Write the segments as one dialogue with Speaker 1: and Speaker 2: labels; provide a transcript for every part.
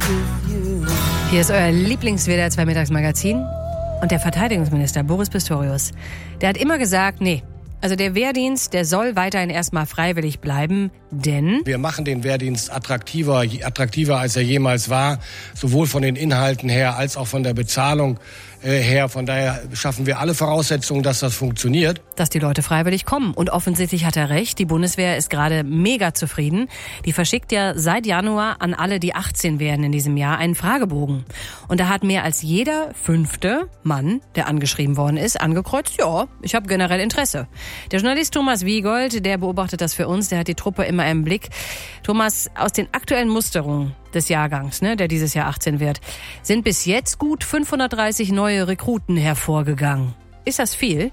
Speaker 1: Hier ist euer Lieblings-WDR 2 Mittagsmagazin. Und der Verteidigungsminister Boris Pistorius, der hat immer gesagt, nee, also der Wehrdienst, der soll weiterhin erstmal freiwillig bleiben, denn
Speaker 2: wir machen den Wehrdienst attraktiver als er jemals war, sowohl von den Inhalten her als auch von der Bezahlung her. Von daher schaffen wir alle Voraussetzungen, dass das funktioniert.
Speaker 1: Dass die Leute freiwillig kommen. Und offensichtlich hat er recht. Die Bundeswehr ist gerade mega zufrieden. Die verschickt ja seit Januar an alle, die 18 werden in diesem Jahr, einen Fragebogen. Und da hat mehr als jeder 5. Mann, der angeschrieben worden ist, angekreuzt, ja, ich habe generell Interesse. Der Journalist Thomas Wiegold, der beobachtet das für uns, der hat die Truppe immer im Blick. Thomas, aus den aktuellen Musterungen des Jahrgangs, der dieses Jahr 18 wird, sind bis jetzt gut 530 neue Rekruten hervorgegangen. Ist das viel?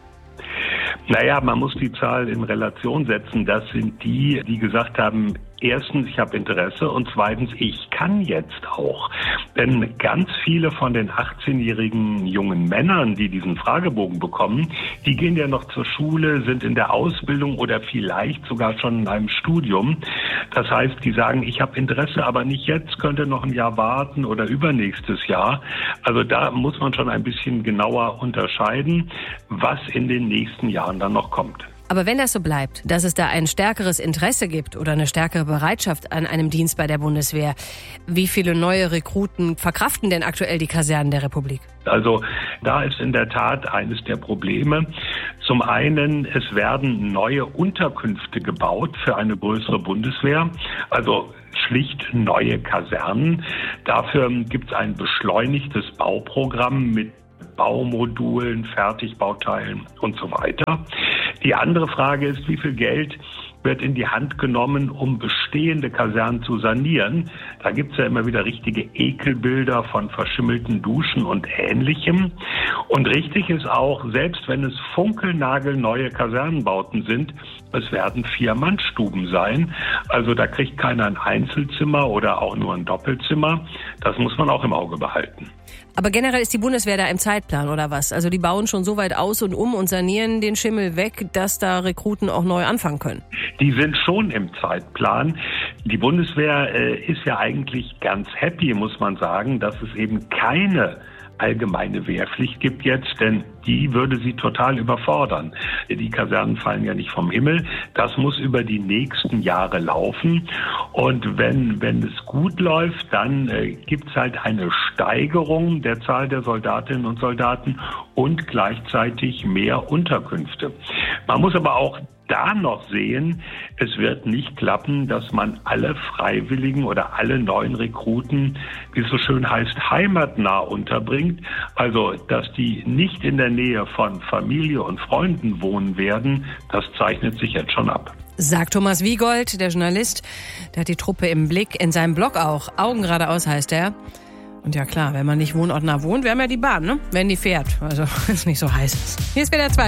Speaker 3: Naja, man muss die Zahl in Relation setzen. Das sind die, die gesagt haben, erstens, ich habe Interesse und zweitens, ich kann jetzt auch. Denn ganz viele von den 18-jährigen jungen Männern, die diesen Fragebogen bekommen, die gehen ja noch zur Schule, sind in der Ausbildung oder vielleicht sogar schon in einem Studium. Das heißt, die sagen, ich habe Interesse, aber nicht jetzt, könnte noch ein Jahr warten oder übernächstes Jahr. Also da muss man schon ein bisschen genauer unterscheiden, was in den nächsten Jahren dann noch kommt.
Speaker 1: Aber wenn das so bleibt, dass es da ein stärkeres Interesse gibt oder eine stärkere Bereitschaft an einem Dienst bei der Bundeswehr, wie viele neue Rekruten verkraften denn aktuell die Kasernen der Republik?
Speaker 3: Also da ist in der Tat eines der Probleme. Zum einen, es werden neue Unterkünfte gebaut für eine größere Bundeswehr, also schlicht neue Kasernen. Dafür gibt es ein beschleunigtes Bauprogramm mit Baumodulen, Fertigbauteilen und so weiter. Die andere Frage ist, wie viel Geld wird in die Hand genommen, um bestehende Kasernen zu sanieren. Da gibt es ja immer wieder richtige Ekelbilder von verschimmelten Duschen und Ähnlichem. Und richtig ist auch, selbst wenn es funkelnagelneue Kasernenbauten sind, es werden 4-Mann-Stuben sein. Also da kriegt keiner ein Einzelzimmer oder auch nur ein Doppelzimmer. Das muss man auch im Auge behalten.
Speaker 1: Aber generell ist die Bundeswehr da im Zeitplan oder was? Also die bauen schon so weit aus und um und sanieren den Schimmel weg, dass da Rekruten auch neu anfangen können.
Speaker 3: Die sind schon im Zeitplan. Die Bundeswehr ist ja eigentlich ganz happy, muss man sagen, dass es eben keine allgemeine Wehrpflicht gibt jetzt, denn die würde sie total überfordern. Die Kasernen fallen ja nicht vom Himmel. Das muss über die nächsten Jahre laufen. Und wenn es gut läuft, dann gibt es halt eine Steigerung der Zahl der Soldatinnen und Soldaten und gleichzeitig mehr Unterkünfte. Man muss aber auch da noch sehen, es wird nicht klappen, dass man alle Freiwilligen oder alle neuen Rekruten, wie es so schön heißt, heimatnah unterbringt. Also, dass die nicht in der Nähe von Familie und Freunden wohnen werden, das zeichnet sich jetzt schon ab.
Speaker 1: Sagt Thomas Wiegold, der Journalist. Der hat die Truppe im Blick, in seinem Blog auch. Augen geradeaus heißt er. Und ja klar, wenn man nicht wohnortnah wohnt, wir haben ja die Bahn, wenn die fährt. Also, wenn es nicht so heiß ist. Hier ist WDR 2.